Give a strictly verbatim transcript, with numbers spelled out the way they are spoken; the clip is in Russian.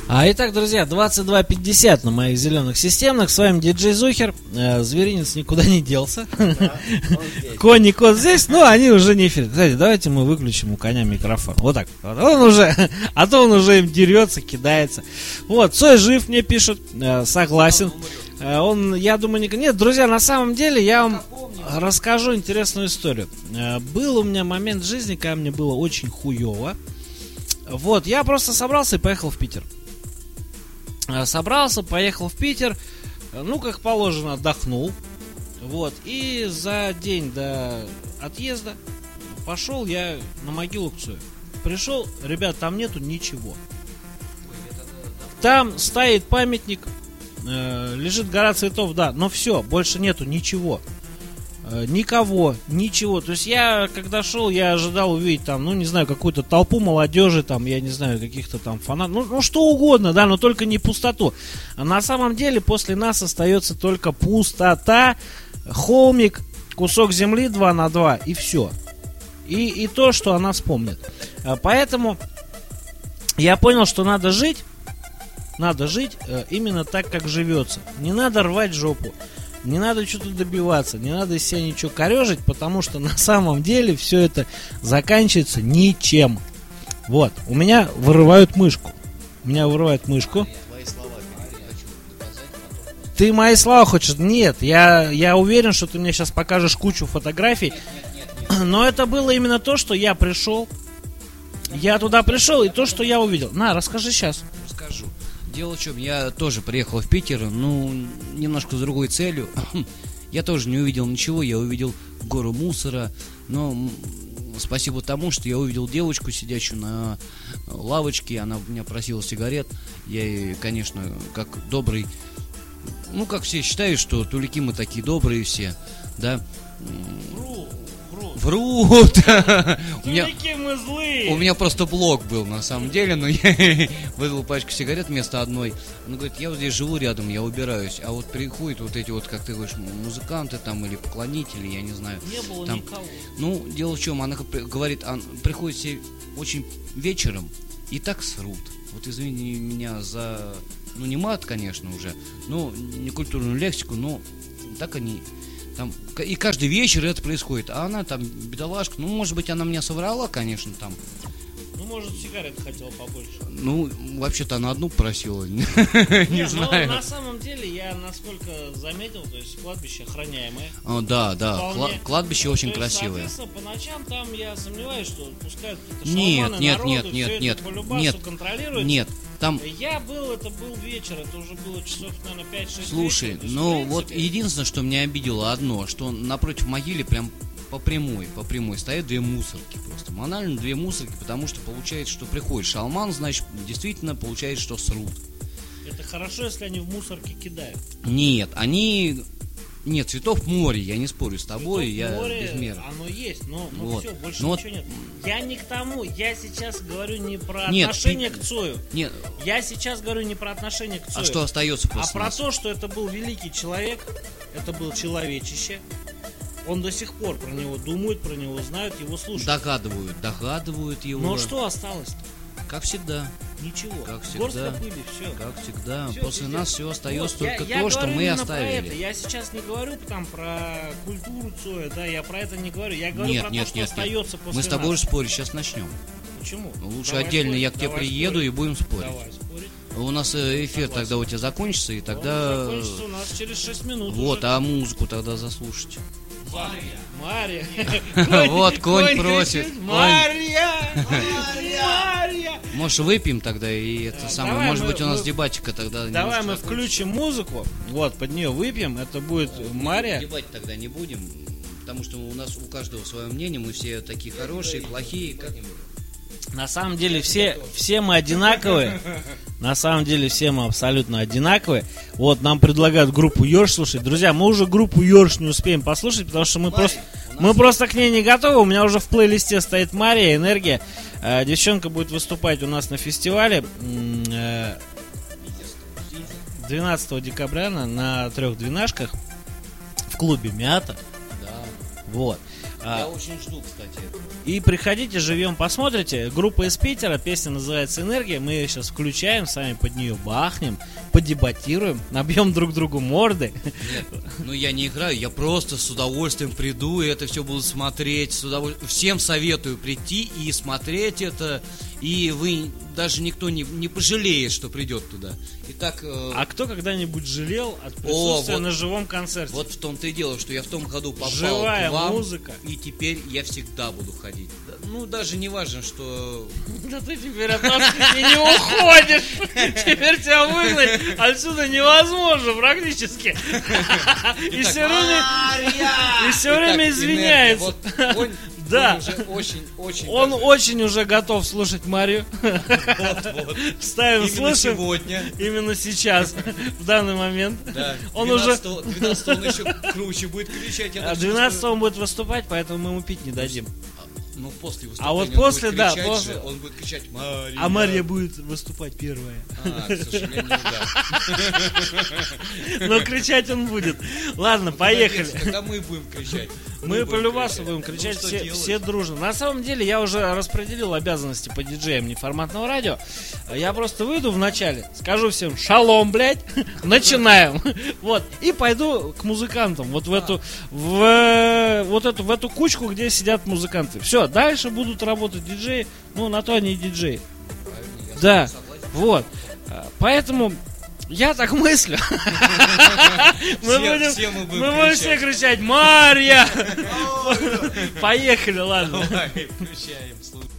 А, итак, друзья, двадцать два пятьдесят на моих зеленых системных. С вами диджей Зухер. э, Зверинец никуда не делся. Да, Конь и кот здесь, но они уже не эфир. Кстати, давайте мы выключим у коня микрофон. Вот так. Вот. Он уже, а то он уже им дерется, кидается. Вот, Цой жив, мне пишут. э, Согласен. Э, Он, я думаю, не... Нет, друзья, на самом деле я вам расскажу интересную историю. э, Был у меня момент в жизни, когда мне было очень хуево. Вот, я просто собрался и поехал в Питер. Собрался, поехал в Питер, ну, как положено, отдохнул. Вот, и за день до отъезда пошел я на могилу к Цою. Пришел, ребят, там нету ничего. Там стоит памятник, э, лежит гора цветов, да, но все, больше нету ничего. Никого, ничего. То есть я, когда шел, я ожидал увидеть там, ну, не знаю, какую-то толпу молодежи, там, я не знаю, каких-то там фанатов, ну, ну, что угодно, да, но только не пустоту. А на самом деле после нас остается только пустота, холмик, кусок земли два на два, и все. И, и то, что она вспомнит. Поэтому я понял, что надо жить, надо жить именно так, как живется. Не надо рвать жопу. Не надо что-то добиваться, не надо из себя ничего корежить, потому что на самом деле все это заканчивается ничем. Вот, у меня вырывают мышку. У меня вырывают мышку. Ты мои слова хочешь? Нет, я, я уверен, что ты мне сейчас покажешь кучу фотографий. Но это было именно то, что я пришел. Я туда пришел, и то, что я увидел. На, расскажи сейчас. Расскажу. Дело в чем, я тоже приехал в Питер, ну, немножко с другой целью. Я тоже не увидел ничего, я увидел гору мусора, но спасибо тому, что я увидел девочку, сидящую на лавочке, она меня просила сигарет. Я ей, конечно, как добрый, ну, как все считают, что тулики мы такие добрые все, да. Врут. У меня, мы злые. у меня просто блок был на самом деле, но я выдал пачку сигарет вместо одной. Он говорит, я вот здесь живу рядом, я убираюсь. А вот приходят вот эти вот, как ты говоришь, музыканты там или поклонители, я не знаю. Не было там, никого. Ну, дело в чем, она говорит, он приходит все очень вечером и так срут. Вот извини меня за, ну не мат, конечно, уже, ну не культурную лексику, но так они... Там, и каждый вечер это происходит. А она там, бедолашка, ну, может быть, она меня соврала, конечно, там. Ну, может, сигарет хотела побольше. Ну, вообще-то она одну просила. Не знаю. На самом деле, я насколько заметил, то есть кладбище охраняемое. Да, да, кладбище очень красивое. Соответственно, по ночам там я сомневаюсь, что пускают какие-то шалманы, нет, нет, нет, нет, нет, контролируют. Нет. Там... Я был, это был вечер, это уже было часов, наверное, пять-шесть. Слушай, вечера, ну принципе... вот единственное, что меня обидело одно, что напротив могилы прям по прямой, по прямой стоят две мусорки просто. Банально две мусорки, потому что получается, что приходит шалман, значит, действительно получается, что срут. Это хорошо, если они в мусорке кидают. Нет, они... Нет, цветов море, я не спорю с тобой, цветов я море, без меры. Оно есть, но, но вот. все, больше но ничего вот... нет. Я не к тому, я сейчас говорю не про нет, отношение ты... к Цою. Нет. Я сейчас говорю не про отношение к Цою. А что остается после А про нас? то, что это был великий человек, это был человечище. Он до сих пор про него думают, про него знают, его слушают. Догадывают, догадывают его. Но что осталось-то? Как всегда. Ничего. Как всегда. Горстка пыли, все. Как всегда. Все, После везде. нас все остается вот, только я, то, я что мы оставили. Про это. Я сейчас не говорю там про культуру Цоя, да, я про это не говорю. Я говорю нет, про нет, то, что нет, остается нет. после Мы с тобой нас. уже спорить сейчас начнем. Почему? Лучше давай отдельно спорить, я к тебе приеду спорить. и будем спорить. Давай спорить. У нас эфир Согласен. тогда у тебя закончится, и тогда... Он закончится у нас через шесть минут. Вот, уже. А музыку тогда заслушайте. Мария. Вот конь просит. Мария! Мария! Может, выпьем тогда и это самое. Может быть, у нас дебатика тогда. Давай мы включим музыку. Вот, под нее выпьем. Это будет Мария. Дебатить тогда не будем, потому что у нас у каждого свое мнение. Мы все такие хорошие, плохие, как-нибудь. На самом деле все, все мы одинаковые. На самом деле все мы абсолютно одинаковые. Вот нам предлагают группу Ёрш слушать. Друзья, мы уже группу Ёрш не успеем послушать, потому что мы, просто, мы просто к ней не готовы. У меня уже в плейлисте стоит Мария, Энергия. э, Девчонка будет выступать у нас на фестивале э, двенадцатого декабря на, на трех двенашках в клубе Мята. Да. Вот. А, Я очень жду, кстати, этого. И приходите, живем, посмотрите. Группа из Питера, песня называется «Энергия». Мы ее сейчас включаем, сами под нее бахнем, подебатируем, набьем друг другу морды. Нет, ну я не играю, я просто с удовольствием приду и это все буду смотреть. С удоволь... Всем советую прийти и смотреть это. И вы, даже никто не, не пожалеет, что придет туда. Итак, э... А кто когда-нибудь жалел от присутствия О, вот, на живом концерте? Вот в том-то и дело, что я в том году попал Живая к вам, музыка. и теперь я всегда буду ходить. Ну, даже не важно, что... Да ты теперь от нас и не уходишь. Теперь тебя выгнать отсюда невозможно практически. И все время, и все время извиняется. Да. Он очень уже готов слушать Марию. Ставим, слушаем. Сегодня. Именно сейчас, в данный момент. Да. Он уже... двенадцатого он еще круче будет кричать. А двенадцатого он будет выступать, поэтому мы ему пить не дадим. Ну, после выступления а вот после, он будет да, кричать после... же, он будет кричать «Мария». А Мария будет выступать первая. А, к сожалению, да. Но кричать он будет. Ладно, поехали. Тогда мы будем кричать. Мы по-любасу будем кричать ну, все, все дружно. На самом деле я уже распределил обязанности по диджеям неформатного радио. Я просто выйду в начале, скажу всем шалом, блядь, начинаем. Вот. И пойду к музыкантам. Вот в эту, в, вот эту, в эту кучку, где сидят музыканты. Все, дальше будут работать диджеи. Ну, на то они и диджеи. Да, вот. Поэтому я так мыслю. Мы будем, мы будем все кричать «Марья!» Поехали, ладно. Давай, включаем.